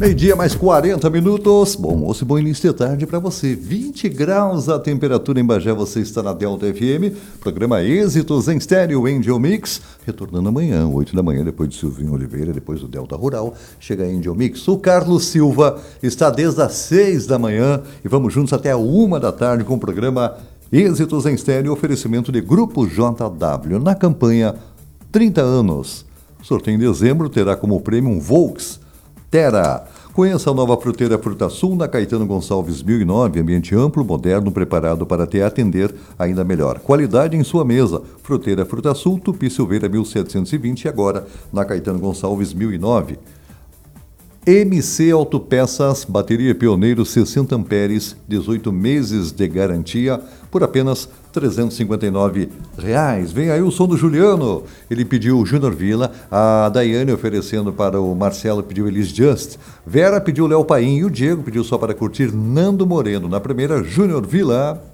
Meio-dia mais 40 minutos. Bom almoço e bom início de tarde para você. 20 graus a temperatura em Bagé. Você está na Delta FM. Programa Êxitos em Estéreo Angel Mix. Retornando amanhã, 8 da manhã, depois de Silvinho Oliveira, depois do Delta Rural. Chega a Angel Mix. O Carlos Silva está desde as 6 da manhã e vamos juntos até a 1 da tarde com o programa Êxitos em Estéreo. Oferecimento de Grupo JW na campanha 30 anos. Sorteio em dezembro terá como prêmio um Volks Terra. Conheça a nova fruteira Fruta Sul na Caetano Gonçalves 1009, ambiente amplo, moderno, preparado para te atender ainda melhor. Qualidade em sua mesa. Fruteira Fruta Sul, Tupi Silveira 1720 e agora na Caetano Gonçalves 1009. MC Autopeças, bateria Pioneiro 60 amperes, 18 meses de garantia por apenas R$ 359. Vem aí o som do Juliano. Ele pediu o Júnior Villa, a Daiane oferecendo para o Marcelo, pediu Elis Just, Vera pediu Léo Paim e o Diego pediu só para curtir Nando Moreno. Na primeira, Júnior Villa.